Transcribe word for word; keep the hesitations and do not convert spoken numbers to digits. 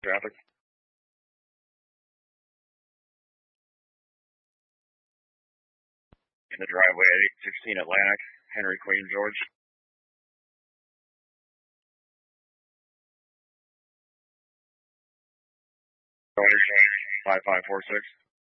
Traffic. In the driveway at eight sixteen Atlantic, Henry Queen George. five five four six.